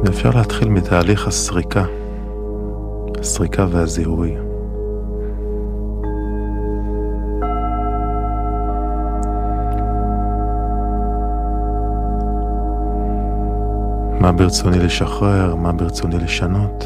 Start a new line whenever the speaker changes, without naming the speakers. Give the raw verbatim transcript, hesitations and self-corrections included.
ואפשר להתחיל מתהליך הסריקה, הסריקה והזיהוי. מה ברצוני לשחרר, מה ברצוני לשנות.